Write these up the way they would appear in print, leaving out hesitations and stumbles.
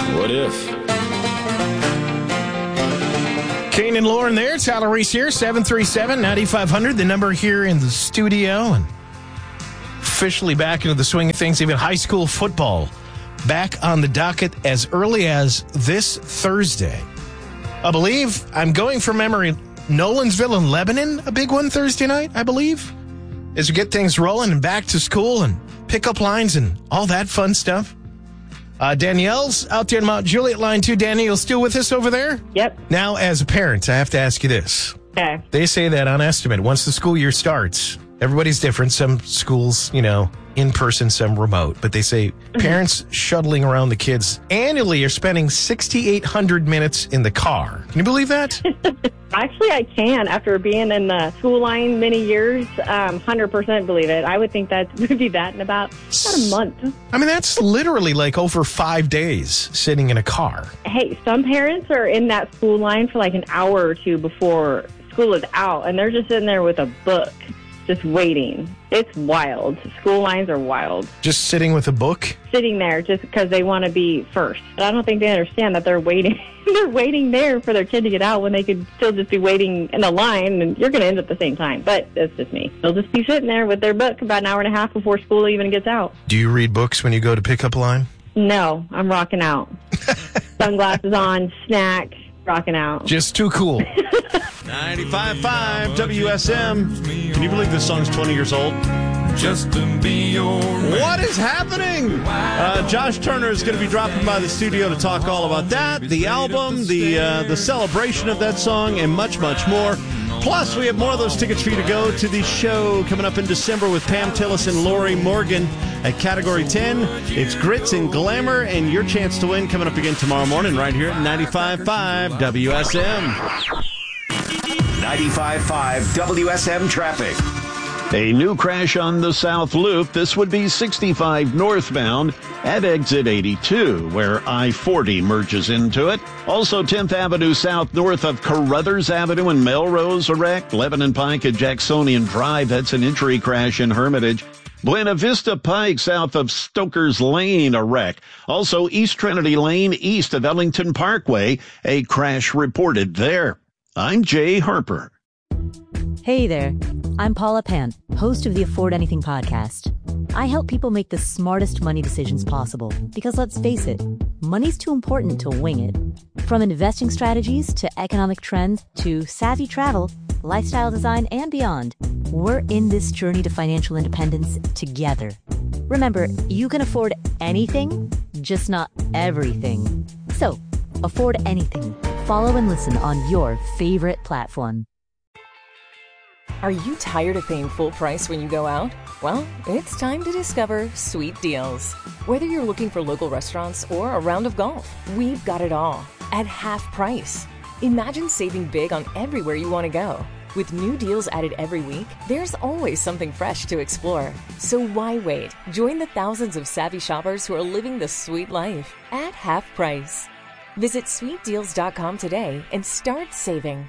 What if? Kane and Lauren there. Tyler Reese here. 737-9500. The number here in the studio. And officially back into the swing of things. Even high school football back on the docket as early as this Thursday. I believe, I'm going from memory, Nolensville and Lebanon, a big one Thursday night, I believe. As we get things rolling and back to school and pickup lines and all that fun stuff. Danielle's out there in Mount Juliet, line 2. Danielle, still with us over there? Yep. Now, as a parent, I have to ask you this. Okay. They say that on estimate, once the school year starts, everybody's different. Some schools, in person, some remote. But they say parents shuttling around the kids annually are spending 6,800 minutes in the car. Can you believe that? Actually, I can. After being in the school line many years, 100% believe it. I would think that would be that in about a month. I mean, that's literally like over 5 days sitting in a car. Hey, some parents are in that school line for like an hour or two before school is out, and they're just sitting there with a book, just waiting. It's wild. School lines are wild. Just sitting with a book? Sitting there just because they want to be first. And I don't think they understand that they're waiting. They're waiting there for their kid to get out when they could still just be waiting in a line, and you're going to end at the same time. But that's just me. They'll just be sitting there with their book about an hour and a half before school even gets out. Do you read books when you go to pickup line? No, I'm rocking out. Sunglasses on, snack, rocking out. Just too cool. 95.5 WSM. Can you believe this song's 20 years old? Just to be your man. What is happening? Josh Turner is going to be dropping by the studio to talk all about that, the album, the celebration of that song, and much, much more. Plus, we have more of those tickets for you to go to the show coming up in December with Pam Tillis and Lori Morgan at Category 10. It's Grits and Glamour, and your chance to win coming up again tomorrow morning right here at 95.5 WSM. 95.5 WSM traffic. A new crash on the South Loop. This would be 65 northbound at exit 82, where I-40 merges into it. Also, 10th Avenue South north of Carruthers Avenue and Melrose, a wreck. Lebanon Pike at Jacksonian Drive, that's an entry crash in Hermitage. Buena Vista Pike south of Stokers Lane, a wreck. Also, East Trinity Lane east of Ellington Parkway, a crash reported there. I'm Jay Harper. Hey there, I'm Paula Pan, host of the Afford Anything podcast. I help people make the smartest money decisions possible because, let's face it, money's too important to wing it. From investing strategies to economic trends to savvy travel, lifestyle design, and beyond, we're in this journey to financial independence together. Remember, you can afford anything, just not everything. So, afford anything. Follow and listen on your favorite platform. Are you tired of paying full price when you go out? Well, it's time to discover Sweet Deals. Whether you're looking for local restaurants or a round of golf, we've got it all at half price. Imagine saving big on everywhere you want to go. With new deals added every week, there's always something fresh to explore. So why wait? Join the thousands of savvy shoppers who are living the sweet life at half price. Visit sweetdeals.com today and start saving.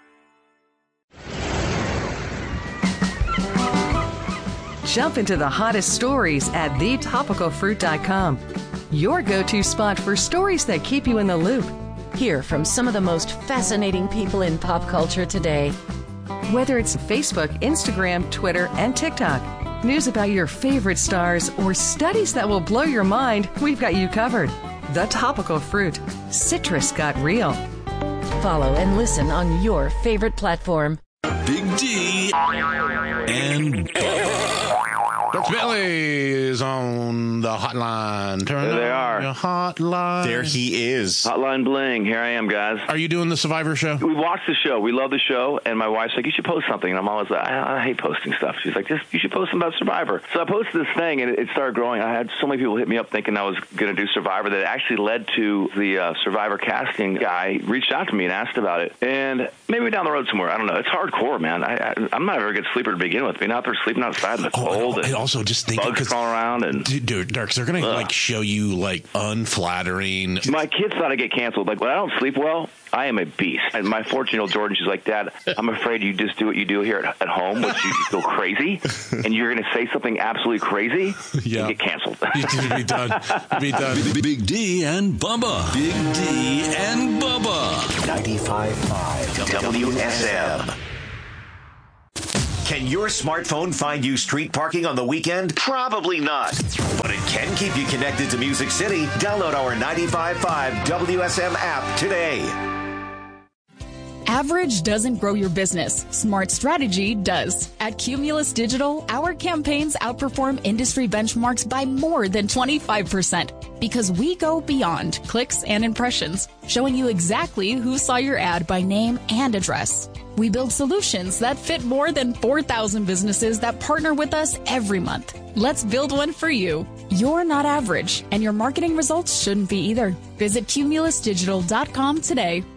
Jump into the hottest stories at thetopicalfruit.com. Your go-to spot for stories that keep you in the loop. Hear from some of the most fascinating people in pop culture today. Whether it's Facebook, Instagram, Twitter, and TikTok, news about your favorite stars, or studies that will blow your mind, we've got you covered. The Topical Fruit. Citrus got real. Follow and listen on your favorite platform. Big D and Dr. Billy is on the hotline. Turn there they are. Your hotline. There he is. Hotline Bling. Here I am, guys. Are you doing the Survivor show? We watched the show. We love the show. And my wife's like, you should post something. And I'm always like, I hate posting stuff. She's like, you should post something about Survivor. So I posted this thing, and it started growing. I had so many people hit me up thinking I was going to do Survivor that it actually led to the Survivor casting guy reached out to me and asked about it. And maybe down the road somewhere. I don't know. It's hardcore, man. I'm not a very good sleeper to begin with. Being out there sleeping outside in the cold. It also just thinking bugs crawling around and dude, Darks, they're gonna like show you like unflattering. My kids thought I'd get canceled. Like when I don't sleep well, I am a beast. And my 14-year-old Jordan, she's like, Dad, I'm afraid you just do what you do here at home, which you go crazy, and you're going to say something absolutely crazy and get canceled. You'd be done. Be done. Big D and Bubba. Big D and Bubba. 95.5 WSM. Can your smartphone find you street parking on the weekend? Probably not. But it can keep you connected to Music City. Download our 95.5 WSM app today. Average doesn't grow your business. Smart strategy does. At Cumulus Digital, our campaigns outperform industry benchmarks by more than 25% because we go beyond clicks and impressions, showing you exactly who saw your ad by name and address. We build solutions that fit more than 4,000 businesses that partner with us every month. Let's build one for you. You're not average, and your marketing results shouldn't be either. Visit cumulusdigital.com today